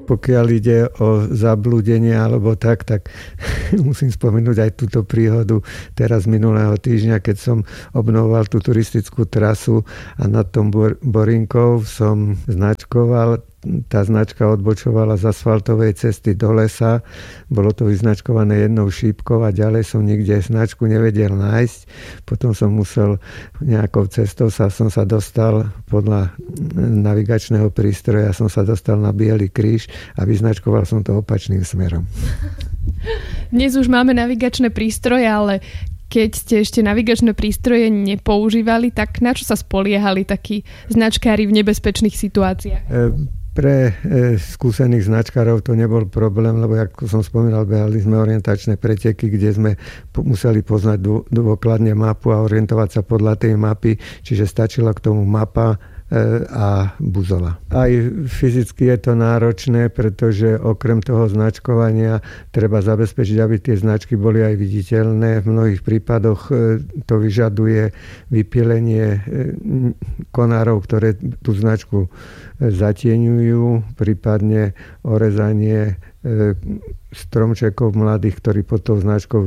Pokiaľ ide o zablúdenie alebo tak musím spomenúť aj túto príhodu teraz minulého týždňa, keď som obnovoval tú turistickú trasu a nad tom Borinkou som značkoval. Tá značka odbočovala z asfaltovej cesty do lesa. Bolo to vyznačkované jednou šípkou a ďalej som nikde značku nevedel nájsť. Potom som musel nejakou cestou som sa dostal podľa navigačného prístroja som sa dostal na Biely kríž a vyznačkoval som to opačným smerom. Dnes už máme navigačné prístroje, ale keď ste ešte navigačné prístroje nepoužívali, tak na čo sa spoliehali takí značkári v nebezpečných situáciách? Pre skúsených značkárov to nebol problém, lebo ako som spomínal, behali sme orientačné preteky, kde sme museli poznať dôkladne mapu a orientovať sa podľa tej mapy, čiže stačila k tomu mapa a buzola. Aj fyzicky je to náročné, pretože okrem toho značkovania treba zabezpečiť, aby tie značky boli aj viditeľné. V mnohých prípadoch to vyžaduje vypílenie konárov, ktoré tú značku zatieňujú, prípadne orezanie stromčekov mladých, ktorí pod tou značkou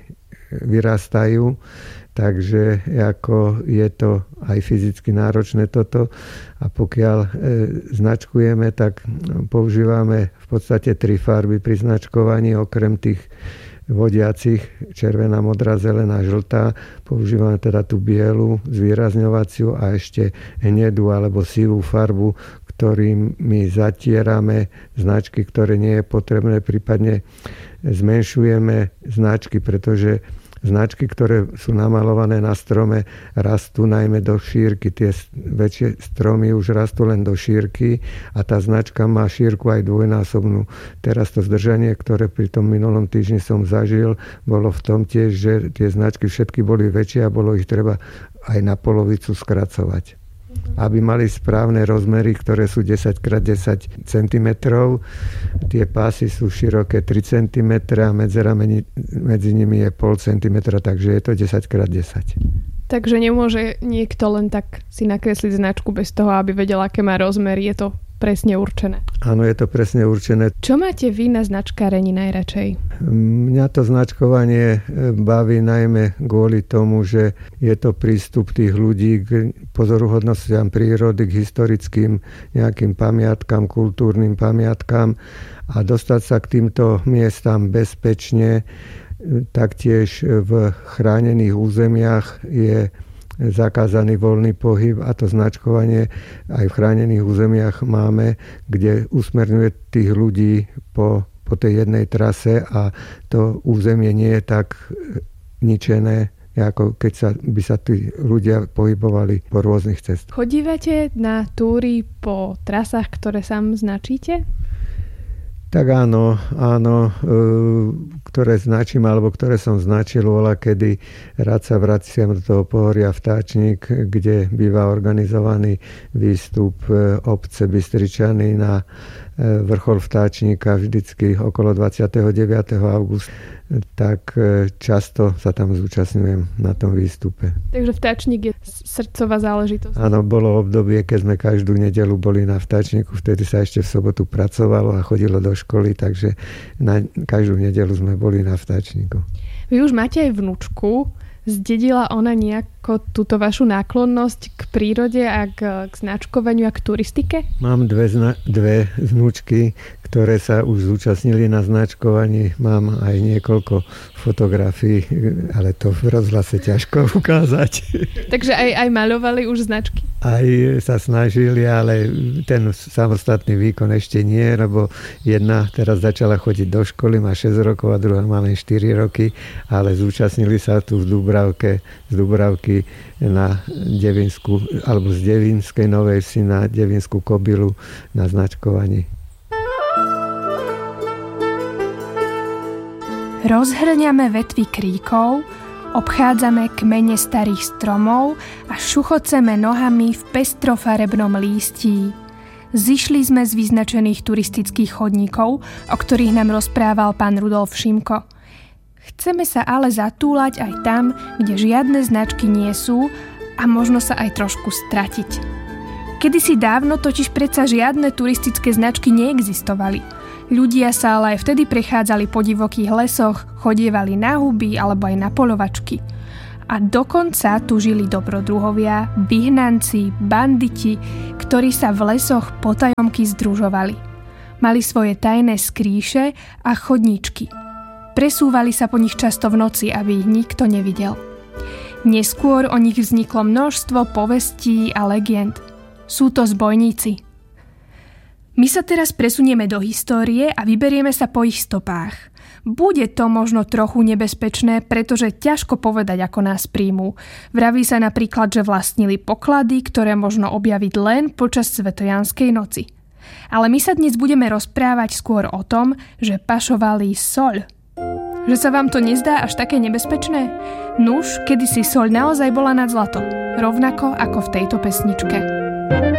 vyrastajú. Takže ako je to aj fyzicky náročné toto a pokiaľ značkujeme, tak používame v podstate 3 farby pri značkovaní, okrem tých vodiacich červená, modrá, zelená, žltá. Používame teda tú bielu zvýrazňovaciu a ešte hnedú alebo sivú farbu, ktorými zatierame značky, ktoré nie je potrebné, prípadne zmenšujeme značky, pretože značky, ktoré sú namalované na strome, rastú najmä do šírky. Tie väčšie stromy už rastú len do šírky a tá značka má šírku aj dvojnásobnú. Teraz to zdržanie, ktoré pri tom minulom týždni som zažil, bolo v tom tiež, že tie značky všetky boli väčšie a bolo ich treba aj na polovicu skracovať. Aby mali správne rozmery, ktoré sú 10x10 cm. Tie pásy sú široké 3 cm a medzera medzi nimi je 0,5 cm, takže je to 10x10. Takže nemôže niekto len tak si nakresliť značku bez toho, aby vedel, aké má rozmery. Je to presne určené. Áno, je to presne určené. Čo máte vy na značkárení najradšej? Mňa to značkovanie baví najmä kvôli tomu, že je to prístup tých ľudí k pozoruhodnostiam prírody, k historickým nejakým pamiatkám, kultúrnym pamiatkám a dostať sa k týmto miestam bezpečne. Taktiež v chránených územiach je zakázaný voľný pohyb a to značkovanie aj v chránených územiach máme, kde usmerňuje tých ľudí po tej jednej trase a to územie nie je tak ničené, ako keď by sa tí ľudia pohybovali po rôznych cestách. Chodívate na túry po trasách, ktoré sám značíte? Tak áno, ktoré značím, alebo ktoré som značil, kedy rád sa vraciam do toho pohoria Vtáčnik, kde býva organizovaný výstup obce Bystričany na vrchol Vtáčnika vždycky okolo 29. augusta. Tak často sa tam zúčastňujem na tom výstupe. Takže Vtáčnik je srdcová záležitosť. Áno, bolo obdobie, keď sme každú nedeľu boli na Vtáčniku, vtedy sa ešte v sobotu pracovalo a chodilo do školy, takže na každú nedeľu sme boli na Vtáčniku. Vy už máte aj vnúčku. Zdedila ona nejako túto vašu náklonnosť k prírode a k značkovaniu a k turistike? Mám dve vnúčky, ktoré sa už zúčastnili na značkovaní. Mám aj niekoľko fotografií, ale to v rozhlase ťažko ukázať. Takže aj maľovali už značky? Aj sa snažili, ale ten samostatný výkon ešte nie, lebo jedna teraz začala chodiť do školy, má 6 rokov a druhá má len 4 roky, ale zúčastnili sa tu z Dubravky na Devinsku, alebo z Devinskej Novej Vsi na Devinskú Kobylu na značkovaní. Rozhrňame vetvy kríkov, obchádzame kmene starých stromov a šuchoceme nohami v pestrofarebnom lístí. Zišli sme z vyznačených turistických chodníkov, o ktorých nám rozprával pán Rudolf Šimko. Chceme sa ale zatúlať aj tam, kde žiadne značky nie sú a možno sa aj trošku stratiť. Kedysi dávno totiž predsa žiadne turistické značky neexistovali. Ľudia sa ale aj vtedy prechádzali po divokých lesoch, chodievali na huby alebo aj na poľovačky. A dokonca tu žili dobrodruhovia, vyhnanci, banditi, ktorí sa v lesoch potajomky združovali. Mali svoje tajné skrýše a chodníčky. Presúvali sa po nich často v noci, aby ich nikto nevidel. Neskôr o nich vzniklo množstvo povestí a legend. Sú to zbojníci. My sa teraz presunieme do histórie a vyberieme sa po ich stopách. Bude to možno trochu nebezpečné, pretože ťažko povedať, ako nás príjmú. Vraví sa napríklad, že vlastnili poklady, ktoré možno objaviť len počas Svetojanskej noci. Ale my sa dnes budeme rozprávať skôr o tom, že pašovali soľ. Že sa vám to nezdá až také nebezpečné? Nuž, kedysi soľ naozaj bola nad zlato, rovnako ako v tejto pesničke.